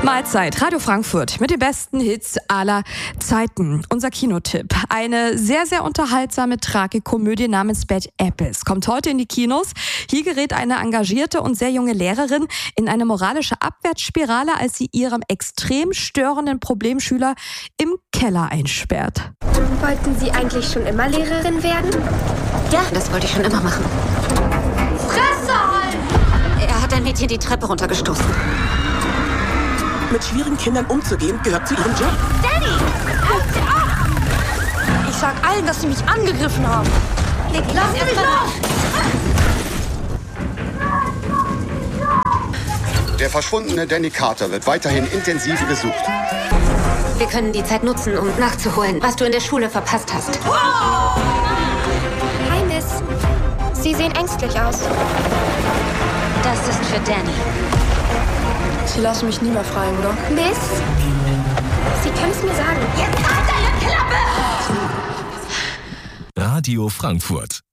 Mahlzeit, Radio Frankfurt mit den besten Hits aller Zeiten. Unser Kinotipp. Eine sehr, sehr unterhaltsame Tragikomödie namens Bad Apples kommt heute in die Kinos. Hier gerät eine engagierte und sehr junge Lehrerin in eine moralische Abwärtsspirale, als sie ihrem extrem störenden Problemschüler im Keller einsperrt. Wollten Sie eigentlich schon immer Lehrerin werden? Ja, das wollte ich schon immer machen. Fresse halt! Er hat ein Mädchen die Treppe runtergestoßen. Mit schwierigen Kindern umzugehen, gehört zu ihrem Job. Danny! Ich sag allen, dass sie mich angegriffen haben. Lass mich los! Der verschwundene Danny Carter wird weiterhin intensiv gesucht. Wir können die Zeit nutzen, um nachzuholen, was du in der Schule verpasst hast. Hi, Miss. Sie sehen ängstlich aus. Das ist für Danny. Sie lassen mich nie mehr frei, oder? Miss? Sie können es mir sagen. Jetzt halt deine Klappe! Radio Frankfurt.